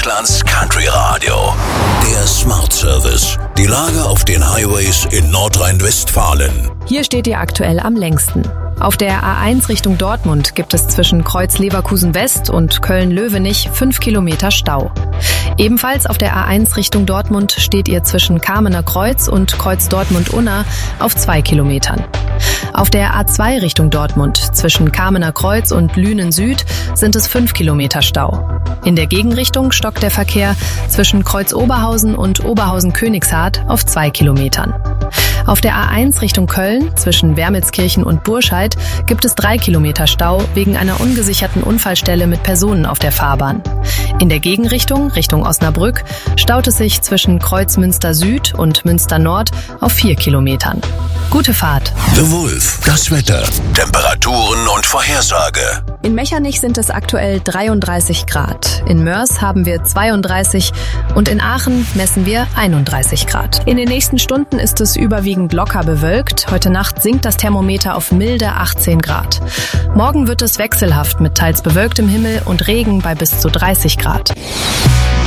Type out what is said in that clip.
Deutschlands Country Radio. Der Smart Service. Die Lage auf den Highways in Nordrhein-Westfalen. Hier steht ihr aktuell am längsten. Auf der A1 Richtung Dortmund gibt es zwischen Kreuz Leverkusen West und Köln-Löwenich 5 Kilometer Stau. Ebenfalls auf der A1 Richtung Dortmund steht ihr zwischen Kamener Kreuz und Kreuz Dortmund-Unna auf 2 Kilometern. Auf der A2 Richtung Dortmund zwischen Kamener Kreuz und Lünen Süd sind es 5 Kilometer Stau. In der Gegenrichtung stockt der Verkehr zwischen Kreuz Oberhausen und Oberhausen-Königshardt auf 2 Kilometern. Auf der A1 Richtung Köln zwischen Wermelskirchen und Burscheid gibt es 3 Kilometer Stau wegen einer ungesicherten Unfallstelle mit Personen auf der Fahrbahn. In der Gegenrichtung, Richtung Osnabrück, staut es sich zwischen Kreuz Münster Süd und Münster Nord auf 4 Kilometern. Gute Fahrt. The Wolf. Das Wetter. Temperaturen und Vorhersage. In Mechernich sind es aktuell 33 Grad. In Mörs haben wir 32 und in Aachen messen wir 31 Grad. In den nächsten Stunden ist es überwiegend locker bewölkt. Heute Nacht sinkt das Thermometer auf milde 18 Grad. Morgen wird es wechselhaft mit teils bewölktem Himmel und Regen bei bis zu 30 Grad.